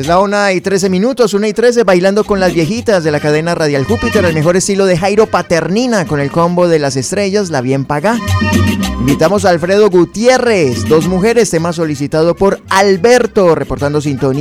Es la 1:13, 1:13, bailando con las viejitas de la cadena Radial Júpiter, el mejor estilo de Jairo Paternina con el combo de las estrellas, La Bien Pagá. Invitamos a Alfredo Gutiérrez, Dos Mujeres, tema solicitado por Alberto, reportando sintonía.